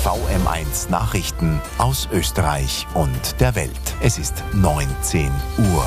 VM1 Nachrichten aus Österreich und der Welt. Es ist 19 Uhr.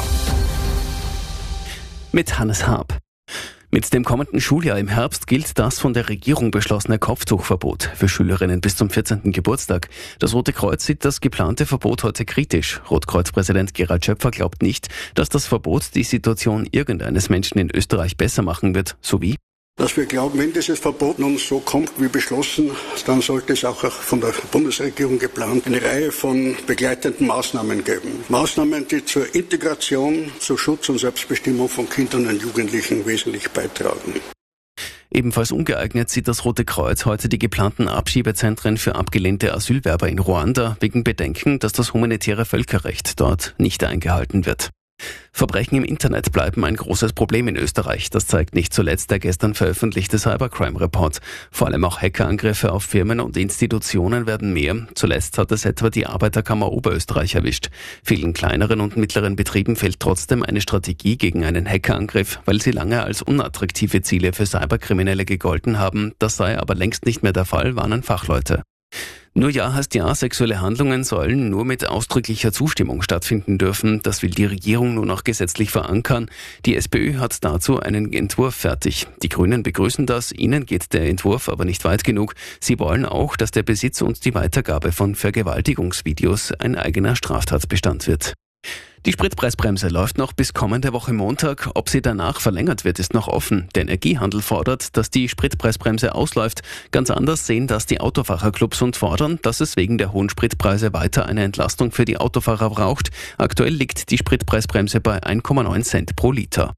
Mit Hannes Haab. Mit dem kommenden Schuljahr im Herbst gilt das von der Regierung beschlossene Kopftuchverbot für Schülerinnen bis zum 14. Geburtstag. Das Rote Kreuz sieht das geplante Verbot heute kritisch. Rotkreuz-Präsident Gerald Schöpfer glaubt nicht, dass das Verbot die Situation irgendeines Menschen in Österreich besser machen wird, sowie dass wir glauben, wenn dieses Verbot nun so kommt wie beschlossen, dann sollte es auch von der Bundesregierung geplant eine Reihe von begleitenden Maßnahmen geben. Maßnahmen, die zur Integration, zu Schutz und Selbstbestimmung von Kindern und Jugendlichen wesentlich beitragen. Ebenfalls ungeeignet sieht das Rote Kreuz heute die geplanten Abschiebezentren für abgelehnte Asylwerber in Ruanda wegen Bedenken, dass das humanitäre Völkerrecht dort nicht eingehalten wird. Verbrechen im Internet bleiben ein großes Problem in Österreich. Das zeigt nicht zuletzt der gestern veröffentlichte Cybercrime-Report. Vor allem auch Hackerangriffe auf Firmen und Institutionen werden mehr. Zuletzt hat es etwa die Arbeiterkammer Oberösterreich erwischt. Vielen kleineren und mittleren Betrieben fehlt trotzdem eine Strategie gegen einen Hackerangriff, weil sie lange als unattraktive Ziele für Cyberkriminelle gegolten haben. Das sei aber längst nicht mehr der Fall, warnen Fachleute. Nur Ja heißt Ja, sexuelle Handlungen sollen nur mit ausdrücklicher Zustimmung stattfinden dürfen. Das will die Regierung nun auch gesetzlich verankern. Die SPÖ hat dazu einen Entwurf fertig. Die Grünen begrüßen das, ihnen geht der Entwurf aber nicht weit genug. Sie wollen auch, dass der Besitz und die Weitergabe von Vergewaltigungsvideos ein eigener Straftatbestand wird. Die Spritpreisbremse läuft noch bis kommende Woche Montag. Ob sie danach verlängert wird, ist noch offen. Der Energiehandel fordert, dass die Spritpreisbremse ausläuft. Ganz anders sehen das die Autofahrerclubs und fordern, dass es wegen der hohen Spritpreise weiter eine Entlastung für die Autofahrer braucht. Aktuell liegt die Spritpreisbremse bei 1,9 Cent pro Liter.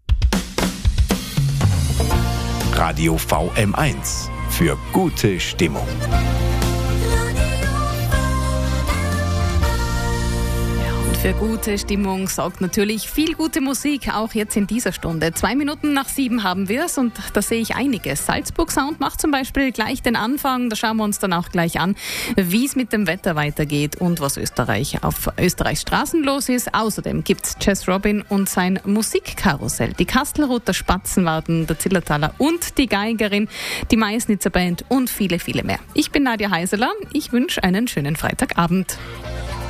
Radio VM1 für gute Stimmung. Für gute Stimmung sorgt natürlich viel gute Musik, auch jetzt in dieser Stunde. 7:02 haben wir es und da sehe ich einiges. Salzburg Sound macht zum Beispiel gleich den Anfang, da schauen wir uns dann auch gleich an, wie es mit dem Wetter weitergeht und was auf Österreichs Straßen los ist. Außerdem gibt's Jazz Robin und sein Musikkarussell. Die Kastelruther Spatzen warten, der Zillertaler und die Geigerin, die Maisnitzer Band und viele, viele mehr. Ich bin Nadja Heiseler, ich wünsche einen schönen Freitagabend.